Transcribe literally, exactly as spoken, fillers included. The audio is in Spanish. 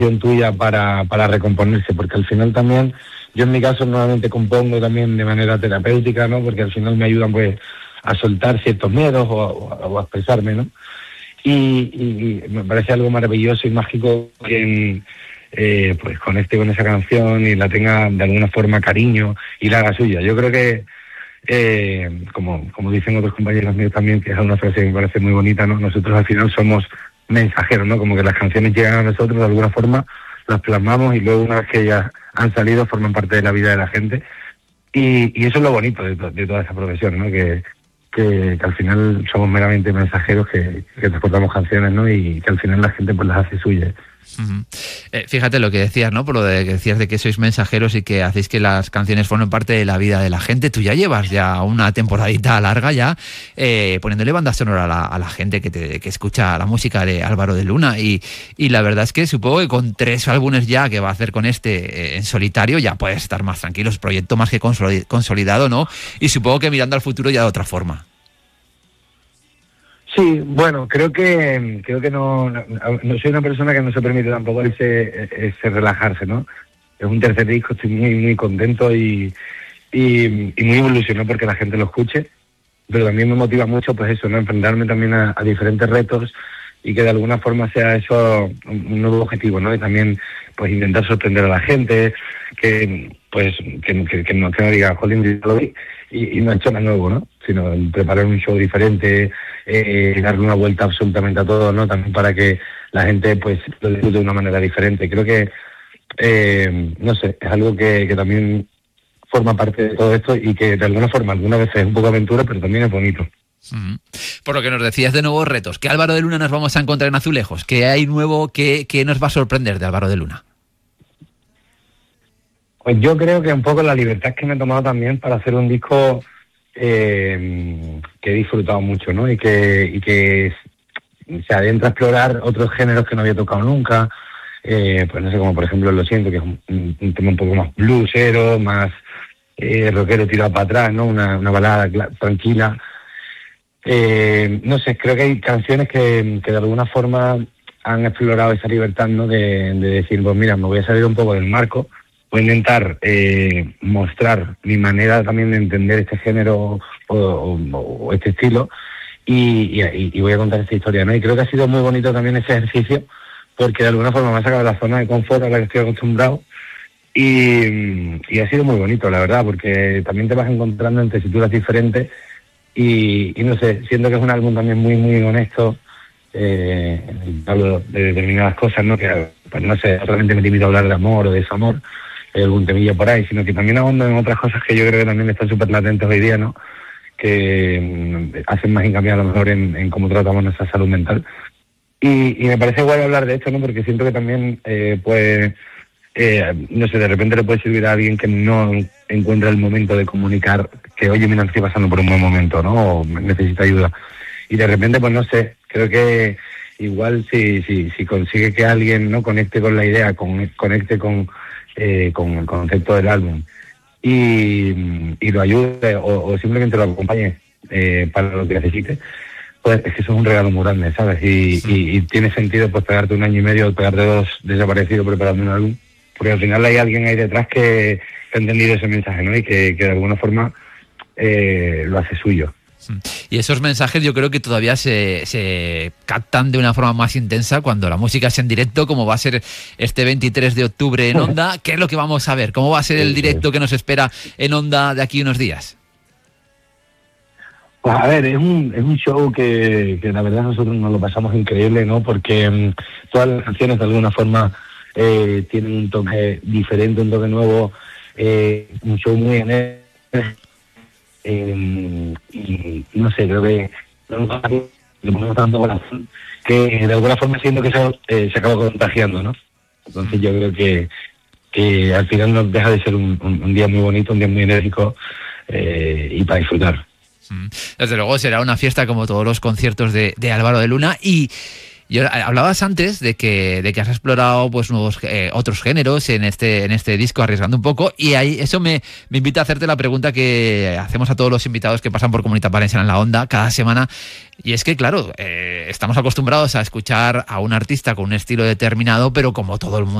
tuya para, para recomponerse, porque al final también, yo en mi caso normalmente compongo también de manera terapéutica, ¿no? Porque al final me ayudan pues a soltar ciertos miedos o, o, o a expresarme, ¿no? Y, y, y me parece algo maravilloso y mágico que eh, pues conecte con esa canción y la tenga de alguna forma cariño y la haga suya. Yo creo que eh, como, como dicen otros compañeros míos también, que es una frase que me parece muy bonita, ¿no? Nosotros al final somos mensajeros, ¿no? Como que las canciones llegan a nosotros de alguna forma, las plasmamos y luego una vez que ya han salido forman parte de la vida de la gente y, y eso es lo bonito de, to- de toda esa profesión, ¿no? Que, que, que al final somos meramente mensajeros que, que transportamos canciones, ¿no? Y que al final la gente pues las hace suyas. Uh-huh. Eh, fíjate lo que decías, ¿no? Por lo de que decías de que sois mensajeros y que hacéis que las canciones formen parte de la vida de la gente. Tú ya llevas ya una temporadita larga ya eh, poniéndole banda sonora a la, a la gente que, te, que escucha la música de Álvaro de Luna y, y la verdad es que supongo que con tres álbumes ya que va a hacer con este eh, en solitario ya puedes estar más tranquilo, es proyecto más que consoli- consolidado, ¿no? Y supongo que mirando al futuro ya de otra forma. Sí, bueno, creo que creo que no, no, no soy una persona que no se permite tampoco ese, ese relajarse, ¿no? Es un tercer disco, estoy muy muy contento y, y, y muy ilusionado porque la gente lo escuche, pero también me motiva mucho pues eso, ¿no? Enfrentarme también a, a diferentes retos y que de alguna forma sea eso un nuevo objetivo, ¿no? Y también pues intentar sorprender a la gente, que pues que, que, que no, que no diga, jolín, ya lo vi y, y no he hecho nada nuevo, ¿no? Sino preparar un show diferente, eh, darle una vuelta absolutamente a todo, ¿no? También para que la gente pues lo disfrute de una manera diferente. Creo que, eh, no sé, es algo que, que también forma parte de todo esto y que de alguna forma, alguna vez es un poco aventura, pero también es bonito. Uh-huh. Por lo que nos decías de nuevos retos, ¿qué Álvaro de Luna nos vamos a encontrar en Azulejos? ¿Qué hay nuevo que, que nos va a sorprender de Álvaro de Luna? Pues yo creo que un poco la libertad que me he tomado también para hacer un disco eh, que he disfrutado mucho, ¿no? Y que, y que se adentra a explorar otros géneros que no había tocado nunca, eh, pues no sé, como por ejemplo Lo Siento, que es un, un tema un poco más bluesero, más eh, rockero tirado para atrás, ¿no? Una, una balada cla- tranquila. Eh, no sé, creo que hay canciones que, que de alguna forma han explorado esa libertad, ¿no? De, de decir, pues mira, me voy a salir un poco del marco, voy a intentar eh, mostrar mi manera también de entender este género o, o, o este estilo y, y, y voy a contar esta historia, ¿no? Y creo que ha sido muy bonito también ese ejercicio porque de alguna forma me ha sacado de la zona de confort a la que estoy acostumbrado y, y ha sido muy bonito, la verdad, porque también te vas encontrando en tesituras diferentes y, y no sé, siento que es un álbum también muy, muy honesto. Eh, hablo de determinadas cosas, ¿no? Que, pues no sé, realmente me limito a hablar de amor o de desamor, hay algún temilla por ahí, sino que también ahondo en otras cosas que yo creo que también están súper latentes hoy día, ¿no? Que mm, hacen más hincapié a lo mejor en, en cómo tratamos nuestra salud mental. Y, y me parece guay hablar de esto, ¿no? Porque siento que también, eh, pues, eh, no sé, de repente le puede servir a alguien que no encuentra el momento de comunicar que, oye, mira, estoy pasando por un buen momento, ¿no? O necesita ayuda. Y de repente, pues no sé, creo que igual si, si, si consigue que alguien no conecte con la idea, con, conecte con, eh, con el concepto del álbum y, y lo ayude o, o simplemente lo acompañe eh, para lo que necesite, pues es que eso es un regalo muy grande, ¿sabes? Y, sí. y, y tiene sentido pues pegarte un año y medio, pegarte dos desaparecidos preparando un álbum, porque al final hay alguien ahí detrás que ha entendido ese mensaje, ¿no? Y que, que de alguna forma eh, lo hace suyo. Y esos mensajes yo creo que todavía se, se captan de una forma más intensa cuando la música es en directo, como va a ser este veintitrés de octubre en Onda. ¿Qué es lo que vamos a ver? ¿Cómo va a ser el directo que nos espera en Onda de aquí unos días? Pues a ver, es un, es un show que, que la verdad nosotros nos lo pasamos increíble, ¿no? Porque um, todas las canciones de alguna forma eh, tienen un toque diferente, un toque nuevo, eh, un show muy enérgico. Eh, y no sé, creo que le ponemos tanto corazón que de alguna forma siento que eso eh, se acaba contagiando, ¿no? Entonces yo creo que, que al final no deja de ser un, un, un día muy bonito, un día muy enérgico eh, y para disfrutar. Desde luego será una fiesta como todos los conciertos de, de Álvaro de Luna y Yo, hablabas antes de que, de que has explorado pues nuevos eh, otros géneros en este, en este disco, arriesgando un poco, y ahí eso me, me invita a hacerte la pregunta que hacemos a todos los invitados que pasan por Comunitat Valenciana en la Onda cada semana, y es que, claro, eh, estamos acostumbrados a escuchar a un artista con un estilo determinado, pero como todo el mundo